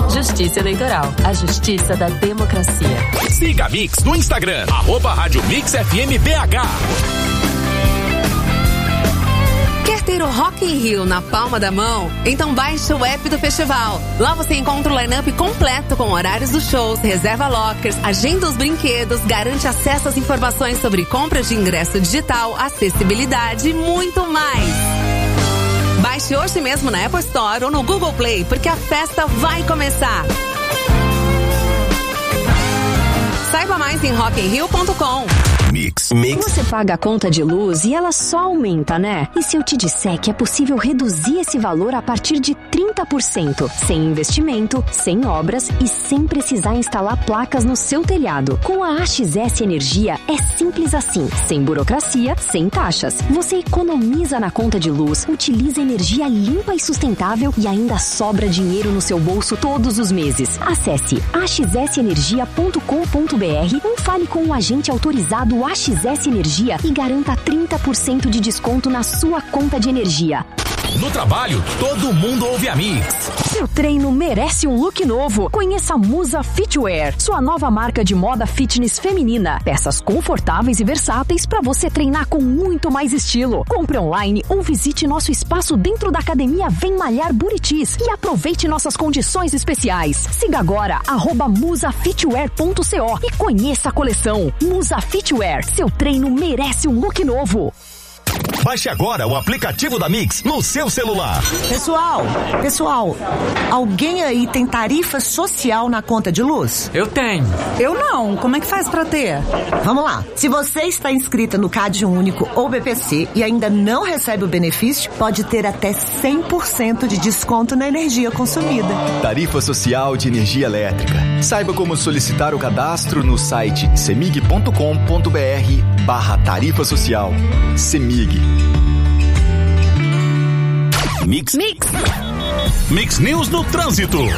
Justiça Eleitoral, a justiça da democracia. Siga a Mix no Instagram, @Rádio Mix FM BH. Quer ter o Rock in Rio na palma da mão? Então baixe o app do festival. Lá você encontra o line-up completo com horários dos shows, reserva lockers, agenda os brinquedos, garante acesso às informações sobre compras de ingresso digital, acessibilidade e muito mais. Baixe hoje mesmo na Apple Store ou no Google Play, porque a festa vai começar. Saiba mais em rockinrio.com. Mix. Você paga a conta de luz e ela só aumenta, né? E se eu te disser que é possível reduzir esse valor a partir de 30%, sem investimento, sem obras e sem precisar instalar placas no seu telhado? Com a AXS Energia é simples assim, sem burocracia, sem taxas. Você economiza na conta de luz, utiliza energia limpa e sustentável e ainda sobra dinheiro no seu bolso todos os meses. Acesse axsenergia.com.br ou fale com um agente autorizado AXS Energia e garanta 30% de desconto na sua conta de energia. No trabalho, todo mundo ouve a Mix. Seu treino merece um look novo. Conheça a Musa Fitwear, sua nova marca de moda fitness feminina. Peças confortáveis e versáteis para você treinar com muito mais estilo. Compre online ou visite nosso espaço dentro da academia Vem Malhar Buritis e aproveite nossas condições especiais. Siga agora @musafitwear.co e conheça a coleção. Musa Fitwear, seu treino merece um look novo. Baixe agora o aplicativo da Mix no seu celular. Pessoal, alguém aí tem tarifa social na conta de luz? Eu tenho. Eu não. Como é que faz pra ter? Vamos lá. Se você está inscrita no CAD Único ou BPC e ainda não recebe o benefício, pode ter até 100% de desconto na energia consumida. Tarifa social de energia elétrica. Saiba como solicitar o cadastro no site cemig.com.br/tarifa social. Cemig. Mix News no trânsito.